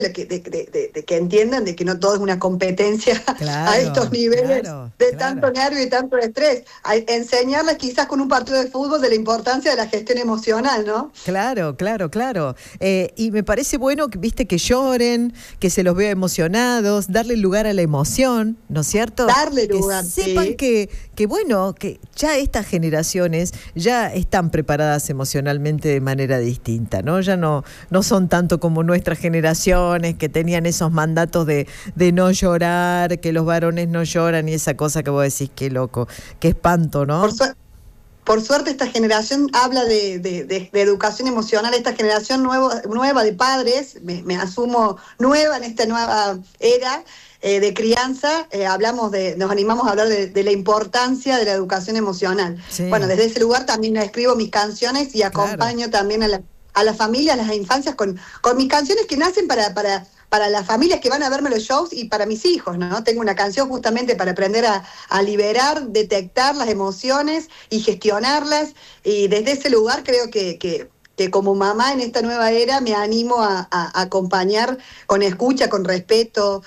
de que entiendan de que no todo es una competencia Claro, a estos niveles de claro. tanto nervio y tanto estrés. Enseñarles quizás con un partido de fútbol de la importancia de la gestión emocional, ¿no? Claro, claro, claro. Y me parece bueno que, viste, que lloren, que se los vea emocionados, darle lugar a la emoción, ¿no es cierto? Darle Que lugar, sepan sí. que bueno, que ya estas generaciones ya están preparadas emocionalmente de manera distinta, ¿no? Ya no son tanto como nuestras generaciones que tenían esos mandatos de no llorar, que los varones no lloran y esa cosa que vos decís, qué loco, qué espanto, Por ¿no? Por suerte esta generación habla de educación emocional, esta generación nueva de padres, me asumo nueva en esta nueva era de crianza, nos animamos a hablar de la importancia de la educación emocional. Bueno, Sí, desde ese lugar también escribo mis canciones y claro. acompaño también a la familia, a las infancias con mis canciones que nacen para las familias que van a verme los shows y para mis hijos, ¿no? Tengo una canción justamente para aprender a liberar, detectar las emociones y gestionarlas. Y desde ese lugar creo que como mamá en esta nueva era me animo a acompañar con escucha, con respeto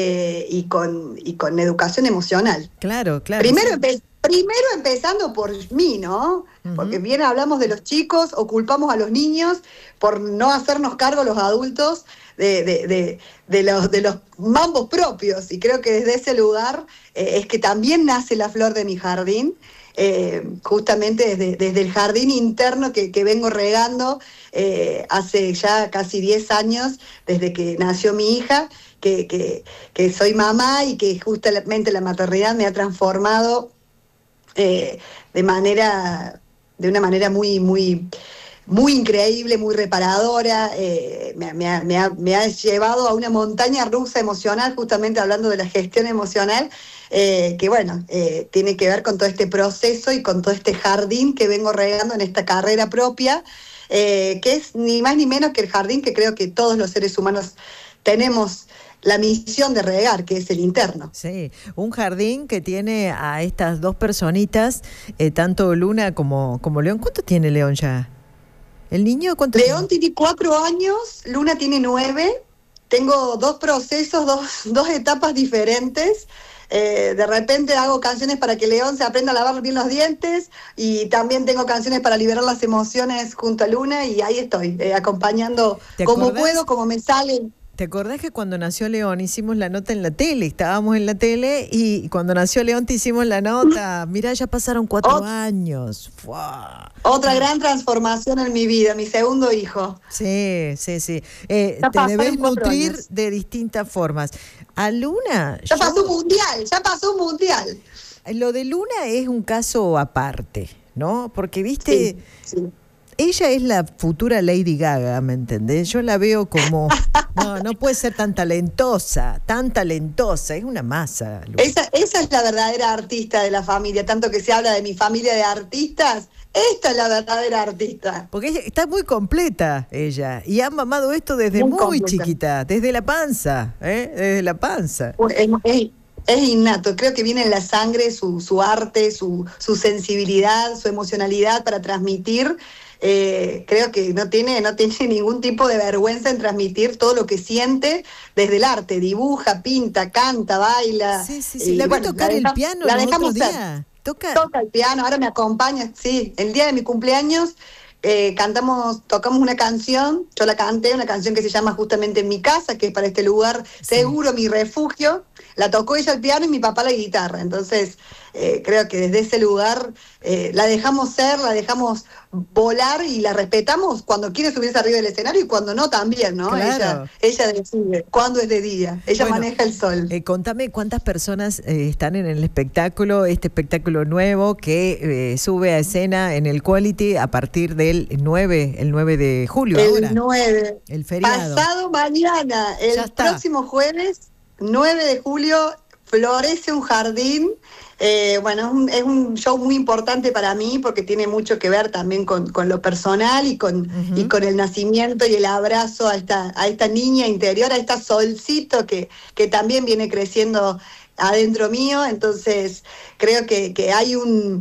y con educación emocional. Claro, claro, Primero, sí. primero empezando por mí, ¿no? Porque Ujú. bien hablamos de los chicos, o culpamos a los niños por no hacernos cargo los adultos de los mambos propios. Y creo que desde ese lugar es que también nace la flor de mi jardín, justamente desde el jardín interno que vengo regando hace ya casi 10 años, desde que nació mi hija, que soy mamá y que justamente la maternidad me ha transformado eh, de una manera muy increíble, muy reparadora. Me ha llevado a una montaña rusa emocional, justamente hablando de la gestión emocional, que bueno, tiene que ver con todo este proceso y con todo este jardín que vengo regando en esta carrera propia, que es ni más ni menos que el jardín que creo que todos los seres humanos tenemos la misión de regar, que es el interno. Sí, un jardín que tiene a estas dos personitas, tanto Luna como León. ¿Cuánto tiene León ya? ¿El niño cuánto León tiene? tiene 4 años, Luna tiene 9. Tengo dos procesos, dos etapas diferentes. De repente hago canciones para que León se aprenda a lavar bien los dientes y también tengo canciones para liberar las emociones junto a Luna y ahí estoy, acompañando ¿Te como puedo, acordás? como me sale. ¿Te acordás que cuando nació León hicimos la nota en la tele? Estábamos en la tele y cuando nació León te hicimos la nota. Mirá, ya pasaron 4 años. ¡Fua! Otra gran transformación en mi vida, mi segundo hijo. Sí, sí, sí. Ya Te debes pasaron cuatro nutrir años. de distintas formas. A Luna, Ya pasó un yo mundial, ya pasó un mundial. lo de Luna es un caso aparte, ¿no? Porque, Sí, viste, sí. ella es la futura Lady Gaga, ¿me entendés? Yo la veo como, no puede ser tan talentosa, es una masa, Luna. Esa es la verdadera artista de la familia, tanto que se habla de mi familia de artistas, esta es la verdadera artista, Porque ella está muy completa, ella, y ha mamado esto desde muy muy completa. chiquita, desde la panza, ¿eh? Desde la panza. Es innato, creo que viene en la sangre su arte, su sensibilidad, su emocionalidad para transmitir. Creo que no tiene ningún tipo de vergüenza en transmitir todo lo que siente desde el arte, dibuja, pinta, canta, baila, Sí, sí, sí, la y vi bueno, tocar el piano la los otros dejamos ser. días. Toca. Toca el piano, ahora me acompaña, sí, el día de mi cumpleaños tocamos una canción, yo la canté, una canción que se llama justamente En mi casa, que es para este lugar Sí. seguro, mi refugio, la tocó ella el piano y mi papá la guitarra, entonces creo que desde ese lugar la dejamos ser, la dejamos volar y la respetamos cuando quiere subirse arriba del escenario y cuando no también, ¿no? Claro. Ella decide cuándo es de día, ella Bueno, maneja el sol. contame cuántas personas están en el espectáculo, este espectáculo nuevo que sube a escena en el Quality a partir del el 9 de julio ahora, El 9, el feriado. pasado mañana, Ya el está. próximo jueves, 9 de julio, florece un jardín. Bueno, es un show muy importante para mí porque tiene mucho que ver también con lo personal y con el nacimiento y el abrazo a esta niña interior, a esta solcito que también viene creciendo adentro mío. Entonces, creo que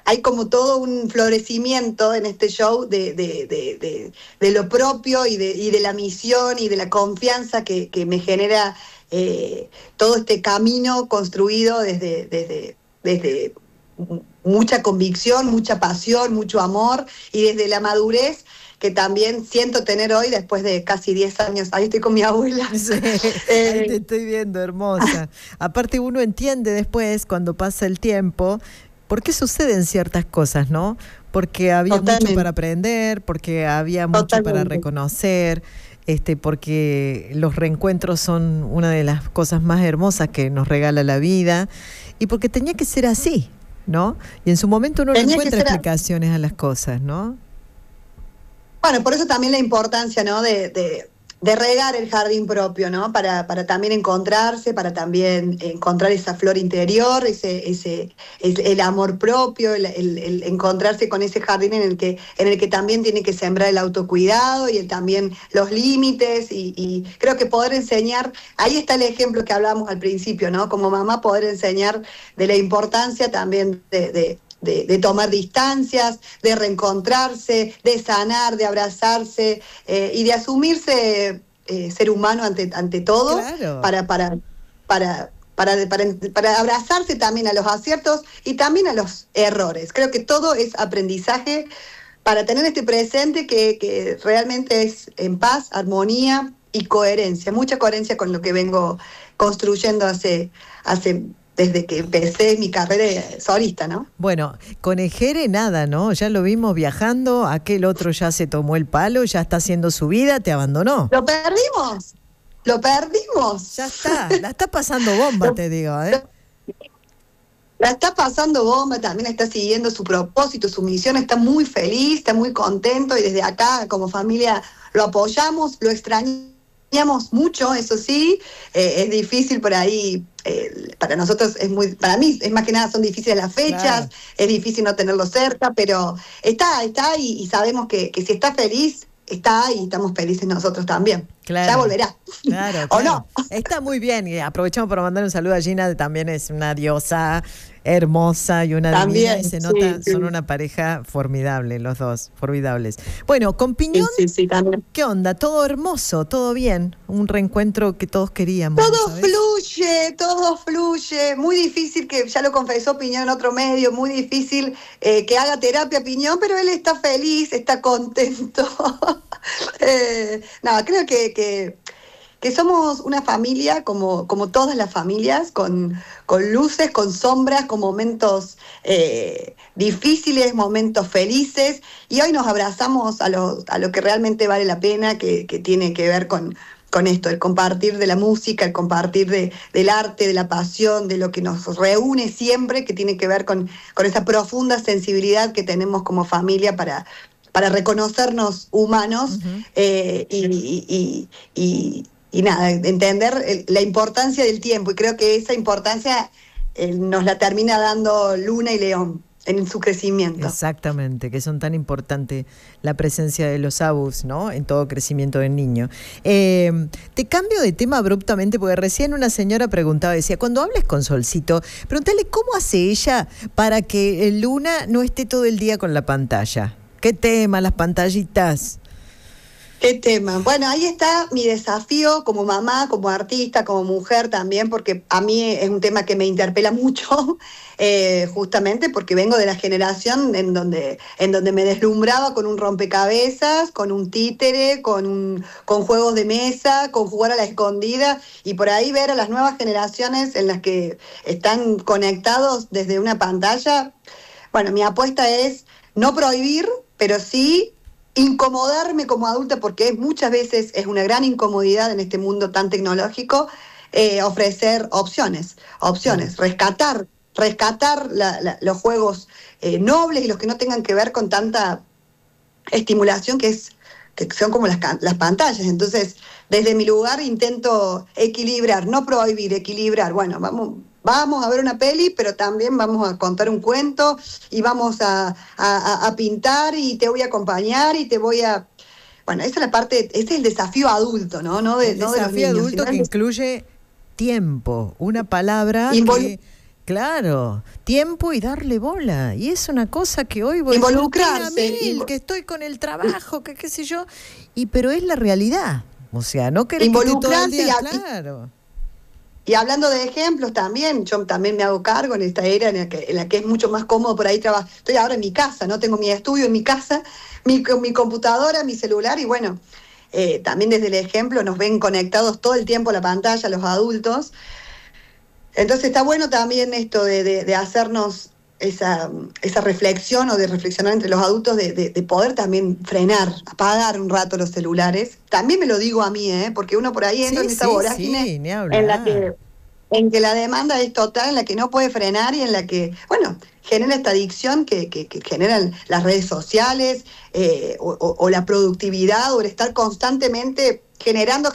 hay como todo un florecimiento en este show de lo propio y de la misión y de la confianza que me genera todo este camino construido desde mucha convicción, mucha pasión, mucho amor y desde la madurez que también siento tener hoy después de casi 10 años. Ahí estoy con mi abuela. Sí, ahí te estoy viendo, hermosa. Aparte uno entiende después, cuando pasa el tiempo, por qué suceden ciertas cosas, ¿no? Porque había mucho para aprender, porque había mucho para reconocer, porque los reencuentros son una de las cosas más hermosas que nos regala la vida, y porque tenía que ser así, ¿no? Y en su momento uno no encuentra explicaciones a las cosas, ¿no? Bueno, por eso también la importancia, ¿no? de regar el jardín propio, ¿no? Para también encontrarse, para también encontrar esa flor interior, el amor propio, el encontrarse con ese jardín en el que también tiene que sembrar el autocuidado y también los límites y creo que poder enseñar, ahí está el ejemplo que hablábamos al principio, ¿no? Como mamá poder enseñar de la importancia también de tomar distancias, de reencontrarse, de sanar, de abrazarse y de asumirse ser humano ante todo, claro. para abrazarse también a los aciertos y también a los errores. Creo que todo es aprendizaje para tener este presente que realmente es en paz, armonía y coherencia, mucha coherencia con lo que vengo construyendo desde que empecé mi carrera solista, ¿no? Bueno, con Ejere nada, ¿no? Ya lo vimos viajando, aquel otro ya se tomó el palo, ya está haciendo su vida, te abandonó. ¡Lo perdimos! Ya está, la está pasando bomba, te digo, ¿eh? La está pasando bomba, también está siguiendo su propósito, su misión, está muy feliz, está muy contento y desde acá como familia lo apoyamos, lo extrañamos mucho, eso sí, es difícil por ahí. Para nosotros para mí es más que nada son difíciles las fechas, claro. Es difícil no tenerlo cerca, pero está y sabemos que si está feliz, está y estamos felices nosotros también. Claro. Ya volverá. Claro, ¿O no? Está muy bien y aprovechamos para mandar un saludo a Gina, también es una diosa hermosa y una también, divina y se nota, sí. Son una pareja formidable, los dos, formidables. Bueno, con Piñón, sí, también. ¿Qué onda? Todo hermoso, todo bien, un reencuentro que todos queríamos. Todo fluye, muy difícil que, ya lo confesó Piñón en otro medio, muy difícil que haga terapia Piñón, pero él está feliz, está contento. Creo que somos una familia como todas las familias, con luces, con sombras, con momentos difíciles, momentos felices, y hoy nos abrazamos a lo que realmente vale la pena, que tiene que ver con esto, el compartir de la música, el compartir del arte, de la pasión, de lo que nos reúne siempre, que tiene que ver con esa profunda sensibilidad que tenemos como familia para reconocernos humanos. Uh-huh. Y nada, entender la importancia del tiempo, y creo que esa importancia nos la termina dando Luna y León en su crecimiento. Exactamente, que son tan importantes la presencia de los abus, ¿no? En todo crecimiento del niño. Te cambio de tema abruptamente porque recién una señora preguntaba, decía, cuando hables con Solcito, pregúntale cómo hace ella para que Luna no esté todo el día con la pantalla. ¿Qué tema, las pantallitas? ¿Qué tema? Bueno, ahí está mi desafío como mamá, como artista, como mujer también, porque a mí es un tema que me interpela mucho, justamente porque vengo de la generación en donde me deslumbraba con un rompecabezas, con un títere, con juegos de mesa, con jugar a la escondida, y por ahí ver a las nuevas generaciones en las que están conectados desde una pantalla. Bueno, mi apuesta es no prohibir, pero sí incomodarme como adulta, porque muchas veces es una gran incomodidad en este mundo tan tecnológico, ofrecer opciones, rescatar los juegos nobles y los que no tengan que ver con tanta estimulación que son como las pantallas. Entonces, desde mi lugar intento equilibrar, no prohibir, equilibrar. Bueno, vamos a ver una peli, pero también vamos a contar un cuento y vamos a pintar y te voy a acompañar y te voy a... Bueno, esa es la parte, ese es el desafío adulto, ¿no? El desafío adulto que incluye tiempo, una palabra Claro, tiempo y darle bola. Y es una cosa que hoy voy involucrarse, que estoy con el trabajo, que qué sé yo, pero es la realidad. O sea, no querés que esté todo el día, claro. Y hablando de ejemplos también, yo también me hago cargo en esta era en la que es mucho más cómodo por ahí trabajar. Estoy ahora en mi casa, ¿no? Tengo mi estudio en mi casa, mi computadora, mi celular y bueno, también desde el ejemplo nos ven conectados todo el tiempo a la pantalla los adultos. Entonces está bueno también esto de hacernos esa reflexión o de reflexionar entre los adultos, de poder también frenar, apagar un rato los celulares. También me lo digo a mí, porque uno por ahí entra en esa vorágine en que la demanda es total, en la que no puede frenar y en la que, bueno, genera esta adicción que generan las redes sociales o la productividad o el estar constantemente generando.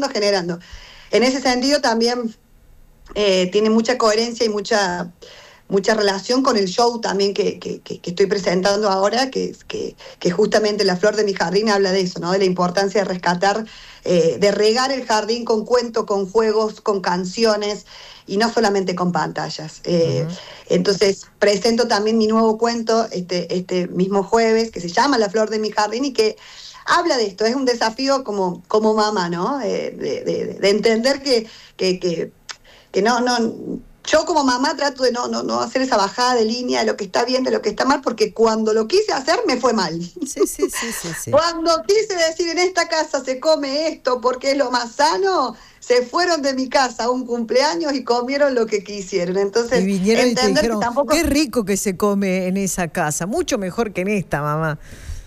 En ese sentido también tiene mucha coherencia y mucha relación con el show también que estoy presentando ahora, que justamente La Flor de mi Jardín habla de eso, ¿no? De la importancia de rescatar, de regar el jardín con cuentos, con juegos, con canciones y no solamente con pantallas. Entonces presento también mi nuevo cuento este mismo jueves, que se llama La Flor de mi Jardín y que habla de esto. Es un desafío como mamá, ¿no? De entender que no, yo como mamá trato de no hacer esa bajada de línea de lo que está bien, de lo que está mal, porque cuando lo quise hacer me fue mal. Sí. Cuando quise decir en esta casa se come esto porque es lo más sano, se fueron de mi casa a un cumpleaños y comieron lo que quisieron. Entonces, y vinieron y te dijeron, que tampoco... qué rico que se come en esa casa, mucho mejor que en esta, mamá.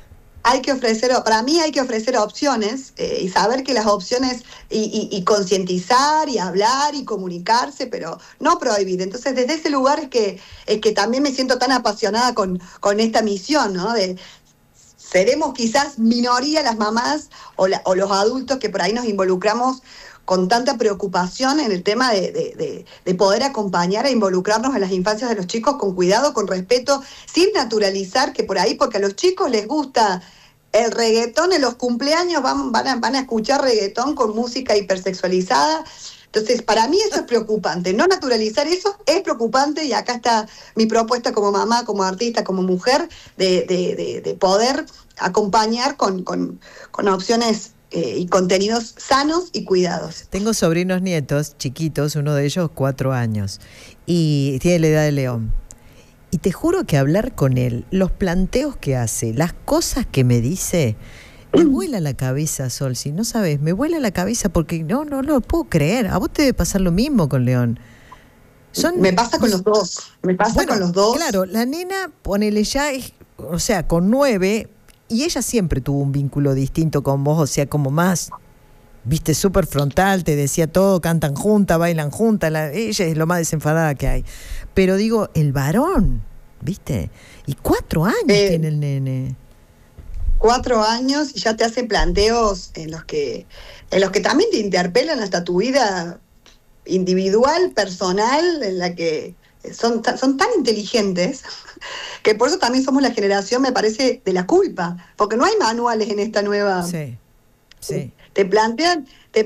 Para mí hay que ofrecer opciones y saber que las opciones y concientizar y hablar y comunicarse, pero no prohibir. Entonces desde ese lugar es que también me siento tan apasionada con esta misión, ¿no? Seremos quizás minoría las mamás o los adultos que por ahí nos involucramos con tanta preocupación en el tema de poder acompañar e involucrarnos en las infancias de los chicos con cuidado, con respeto, sin naturalizar que por ahí, porque a los chicos les gusta el reggaetón, en los cumpleaños van a escuchar reggaetón con música hipersexualizada. Entonces, para mí eso es preocupante. No naturalizar eso es preocupante y acá está mi propuesta como mamá, como artista, como mujer, de poder acompañar con opciones y contenidos sanos y cuidados. Tengo sobrinos nietos chiquitos, uno de ellos 4 años, y tiene la edad de León. Y te juro que hablar con él, los planteos que hace, las cosas que me dice, me vuela la cabeza, Sol, si no sabes, me vuela la cabeza porque no lo puedo creer. A vos te debe pasar lo mismo con León. Me pasa con los dos, con los dos. Claro, la nena, ponele ya, o sea, con 9, y ella siempre tuvo un vínculo distinto con vos, o sea, como más, viste, súper frontal, te decía todo, cantan juntas, bailan juntas, ella es lo más desenfadada que hay. Pero digo, el varón, viste, y 4 años tiene el nene. 4 años y ya te hacen planteos en los que también te interpelan hasta tu vida individual, personal, en la que son tan inteligentes que por eso también somos la generación, me parece, de la culpa, porque no hay manuales en esta nueva. Sí. Te plantean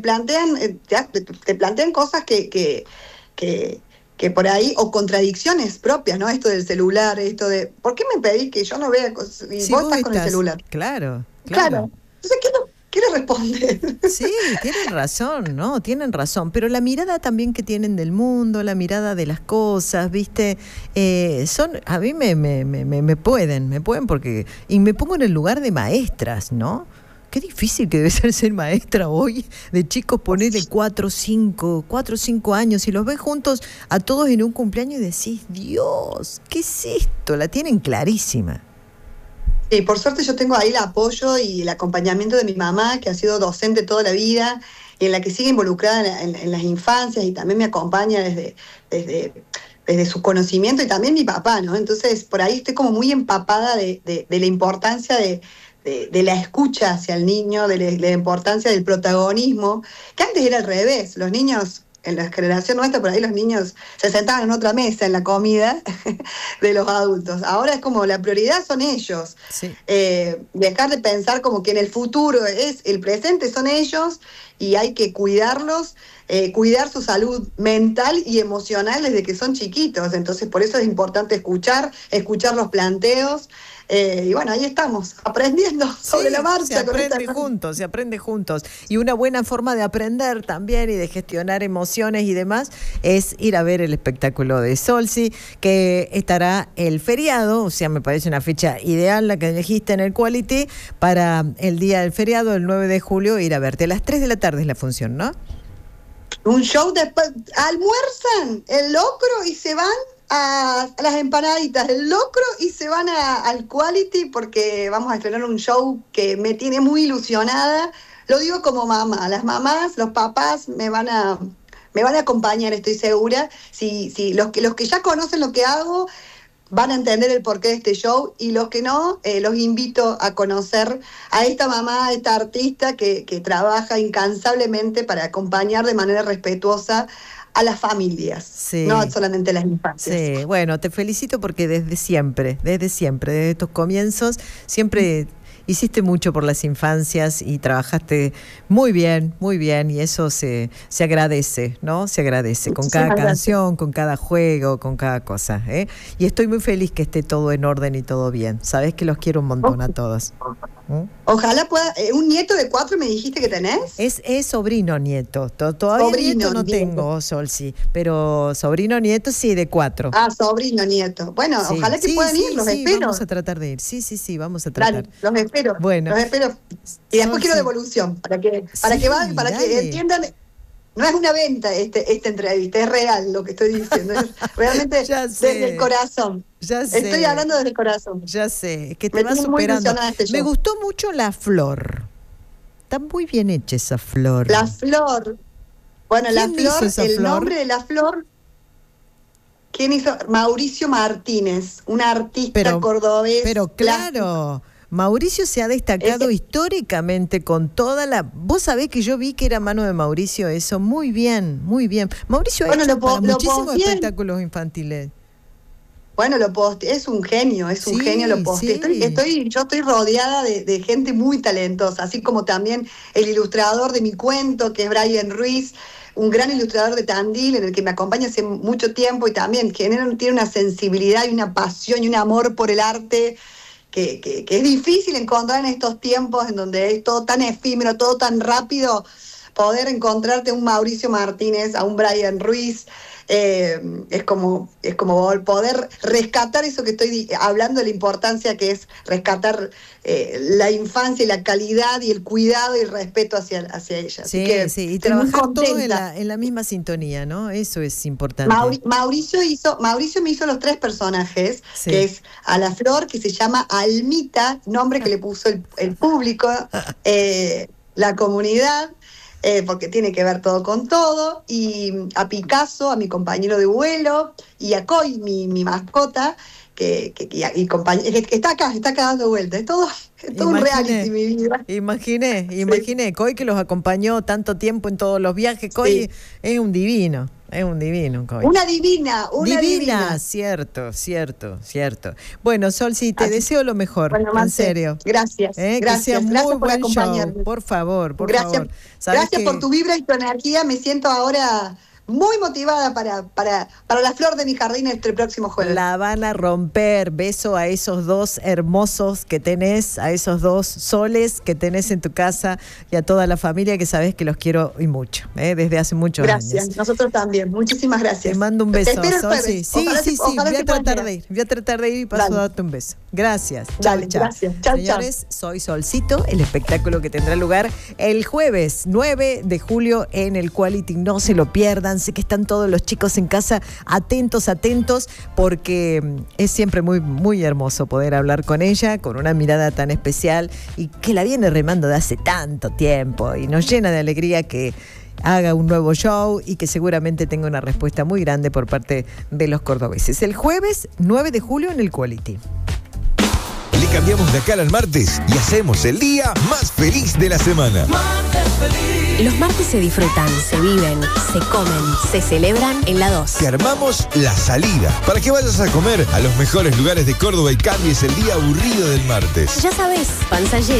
cosas que por ahí, o contradicciones propias, ¿no? Esto del celular, esto de, ¿por qué me pedís que yo no vea cosas? Y si vos estás con el celular. Claro. Entonces, ¿qué le responde? Sí, tienen razón, ¿no? Tienen razón. Pero la mirada también que tienen del mundo, la mirada de las cosas, ¿viste? A mí me pueden porque... Y me pongo en el lugar de maestras, ¿no? Qué difícil que debe ser maestra hoy, de chicos ponerle 4 o 5 años y los ves juntos a todos en un cumpleaños y decís, Dios, ¿qué es esto? La tienen clarísima. Y por suerte yo tengo ahí el apoyo y el acompañamiento de mi mamá, que ha sido docente toda la vida y en la que sigue involucrada en las infancias y también me acompaña desde su conocimiento, y también mi papá, ¿no? Entonces por ahí estoy como muy empapada de la importancia de la escucha hacia el niño, de la importancia del protagonismo, que antes era al revés. Los niños, en la generación nuestra, por ahí los niños se sentaban en otra mesa en la comida de los adultos. Ahora es como la prioridad son ellos. Sí. Dejar de pensar como que en el futuro es el presente son ellos y hay que cuidarlos, cuidar su salud mental y emocional desde que son chiquitos. Entonces, por eso es importante escuchar los planteos. Y bueno, ahí estamos, aprendiendo sobre la marcha. Se aprende juntos. Y una buena forma de aprender también y de gestionar emociones y demás es ir a ver el espectáculo de Solsi, que estará el feriado, o sea, me parece una fecha ideal la que elegiste en el Quality, para el día del feriado, el 9 de julio, ir a verte. A las 3 de la tarde es la función, ¿no? Un show almuerzan el locro y se van a las empanaditas del locro y se van al Quality, porque vamos a estrenar un show que me tiene muy ilusionada. Lo digo como mamá, las mamás, los papás me van a acompañar, estoy segura. Si los que ya conocen lo que hago van a entender el porqué de este show, y los que no, los invito a conocer a esta mamá, a esta artista que trabaja incansablemente para acompañar de manera respetuosa a las familias, sí, no solamente a las infancias. Sí, bueno, te felicito porque desde siempre, desde tus comienzos, siempre hiciste mucho por las infancias y trabajaste muy bien, y eso se agradece, ¿no? Se agradece con cada canción, con cada juego, con cada cosa, ¿eh? Y estoy muy feliz que esté todo en orden y todo bien. Sabés que los quiero un montón a todos. Ojalá pueda. ¿Un nieto de 4 me dijiste que tenés? Es sobrino nieto. Todavía nieto no tengo, Solsi, pero sobrino nieto sí, de 4. Ah, sobrino nieto. Bueno, sí, ojalá que puedan ir, los espero. Vamos a tratar de ir. Sí, vamos a tratar. Dale, los espero. Bueno. Los espero. Y después quiero devolución, para que entiendan. No es una venta esta entrevista, es real lo que estoy diciendo. Es realmente desde el corazón. Ya sé. Estoy hablando desde el corazón. Ya sé, que te vas superando. Me gustó mucho la flor. Está muy bien hecha esa flor. La flor. Bueno, la flor, el nombre de la flor, ¿quién hizo? Mauricio Martínez, un artista cordobés. Pero claro, Mauricio se ha destacado históricamente con toda la... Vos sabés que yo vi que era mano de Mauricio eso. Muy bien. Mauricio ha hecho muchísimos espectáculos infantiles. Bueno, es un genio, lo poste. Sí. Yo estoy rodeada de gente muy talentosa, así como también el ilustrador de mi cuento, que es Brian Ruiz, un gran ilustrador de Tandil, en el que me acompaña hace mucho tiempo, y también tiene una sensibilidad y una pasión y un amor por el arte que es difícil encontrar en estos tiempos en donde es todo tan efímero, todo tan rápido. Poder encontrarte a un Mauricio Martínez, a un Brian Ruiz, es como poder rescatar eso que estoy hablando, de la importancia que es rescatar la infancia y la calidad y el cuidado y el respeto hacia ella. Sí, y trabajar todos en la misma sintonía, ¿no? Eso es importante. Mauricio me hizo los 3 personajes, que es a la flor, que se llama Almita, nombre que le puso el público, la comunidad, porque tiene que ver todo con todo, y a Picasso, a mi compañero de vuelo, y a Coy, mi mascota, que está acá dando vueltas. Es todo un reality, mi vida. Imaginé, Coy, que los acompañó tanto tiempo en todos los viajes. Coy es un divino. Es un divino, Coy. Una divina. Cierto. Bueno, Solsi, te deseo lo mejor, en serio. Gracias. Que sea muy buen show, por favor. Gracias por tu vibra y tu energía. Me siento ahora muy motivada para la flor de mi jardín este próximo jueves. La van a romper. Beso a esos 2 hermosos que tenés, a esos 2 soles que tenés en tu casa, y a toda la familia, que sabés que los quiero y mucho, desde hace muchos años. Gracias, nosotros también. Muchísimas gracias. Te mando un beso. Te espero el jueves. Sí. Voy a tratar de ir y paso a darte un beso. Gracias. Chao. Gracias. Señores, soy Solcito, el espectáculo que tendrá lugar el jueves 9 de julio en el Quality. No se lo pierdan. Sé que están todos los chicos en casa atentos, porque es siempre muy, muy hermoso poder hablar con ella, con una mirada tan especial, y que la viene remando de hace tanto tiempo, y nos llena de alegría que haga un nuevo show y que seguramente tenga una respuesta muy grande por parte de los cordobeses. El jueves 9 de julio en el Quality. Le cambiamos la cara al martes y hacemos el día más feliz de la semana. Los martes se disfrutan, se viven, se comen, se celebran en la 2. Te armamos la salida para que vayas a comer a los mejores lugares de Córdoba y cambies el día aburrido del martes. Ya sabes, panza llena.